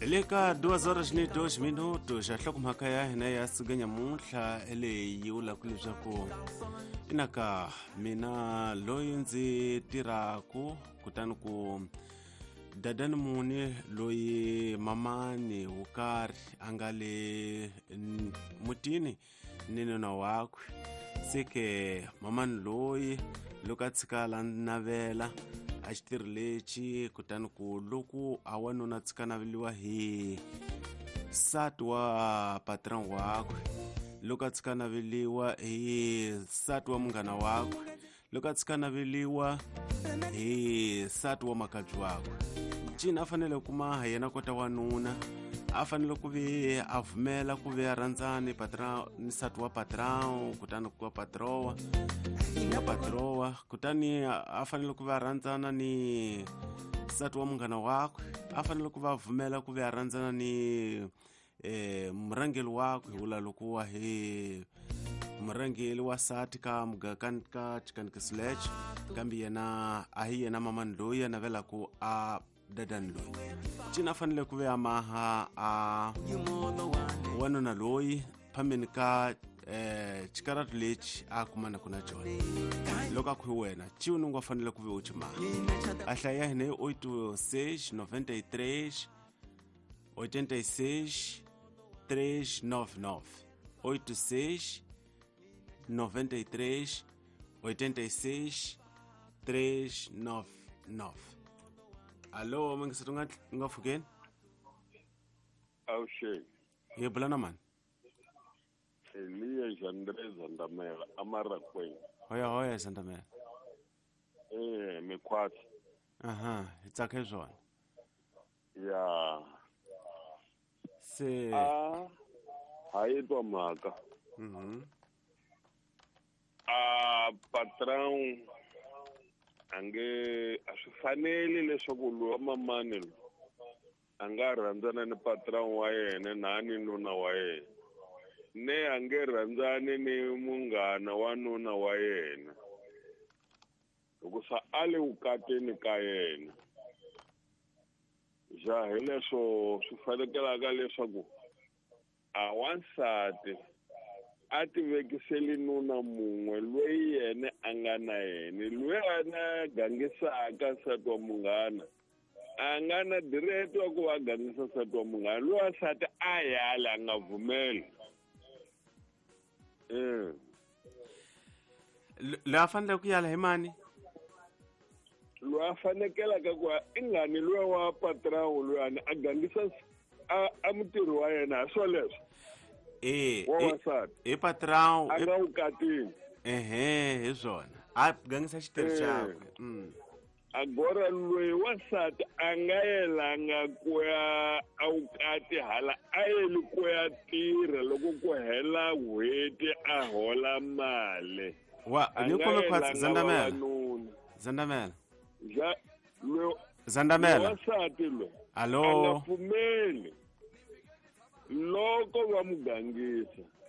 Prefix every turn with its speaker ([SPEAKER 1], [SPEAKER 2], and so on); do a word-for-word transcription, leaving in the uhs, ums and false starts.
[SPEAKER 1] Leka duas horas ni dois minutos já hloko mhaka ya hina ya siganya munhla eleyi ula ku leswaku inaka mina loyi ndzi tirhaku kutani ku dadani muni loyi mamani wo karhi a nga le mutini ni nuna wakwe seke mamani loyi loko a tshika la navela a xitirhi lexi kutani ku loko a wanuna tshika naveliwa hi nsati wa patron wakwe loko a tshika naveliwa hi nsati wa munghana wakwe loko a tshika naveliwa hi nsati wa makabyi wakwe cini a fanele kuma ha yena kota wanuna a fanele ku ve a vumela ku ve a rhandzani patron nsati wa patron kutani ku wa patrowa wa patrowa kutani a fanele ku va rhandzana ni nsati wa munghana wakwe a fanele ku va vumela ku ve a rhandzana ni eh murhangeli wakwe hula loko wa hi murhangeli wa sati ka mugakani ka chikanikesilech kambe yena a hi yena mamani loyi a navelaku a dadani loyi cini a fanele ku ve a maha a wanuna loyi phambeni ka eh chikaratu lexi a kumana ku na xona loko a khu wena ciwuni nga fanele ku ve u chimaha a hlaya hina hi oito seis noventa e três oitenta e seis três nove nove oito seis noventa e três oitenta e seis três nove nove. Alô, mangisatu nga nga fukeni?
[SPEAKER 2] Awushe.
[SPEAKER 1] Yebulana man.
[SPEAKER 2] Eliya Jandre Zandamela amara kwenye.
[SPEAKER 1] Hoya hoya Zandamela.
[SPEAKER 2] Eh, mikwati.
[SPEAKER 1] Aha, itsake zwona.
[SPEAKER 2] Ya.
[SPEAKER 1] Se
[SPEAKER 2] Ah, haitwa mhaka.
[SPEAKER 1] Mhm.
[SPEAKER 2] Ah, patrão ange aswifanele leswaku lo mamani lo anga rhandzana ni patrão wa yena nani nuna wa yena ne ange rhandzani ni munghana wa nuna wa yena loko sa ale ukateni ka yena ja hi leswo swi fanekelaka leswaku a wansati a ti vekiseli nuna mun'we loyi yena a nga na yena loyi a na gangisaka nsati wa munghana a nga na direto wa ku va gangisa nsati wa munghana loyi wasati a yala a nga vumeli eh
[SPEAKER 1] loyi a fanele ku yala hi mani
[SPEAKER 2] loyi a fanekelaka ku i ngani loyi wa patrão loyi a gangisa a a mutirhi wa yena a swo leswo
[SPEAKER 1] eh
[SPEAKER 2] e
[SPEAKER 1] patrão
[SPEAKER 2] anga ukatini
[SPEAKER 1] ehe hi zwona a gangisa xitirhi xakwe mm
[SPEAKER 2] agora loyi wasati a nga yelanga ku ya a ukati hala a yeli ku ya tirha loko ku hela n'hweti a hola mali
[SPEAKER 1] wa ni kome kwatsi Zandamela Zandamela
[SPEAKER 2] ja lo
[SPEAKER 1] Zandamela
[SPEAKER 2] wasati lo
[SPEAKER 1] allo
[SPEAKER 2] anga pfumeli loko va mugangisa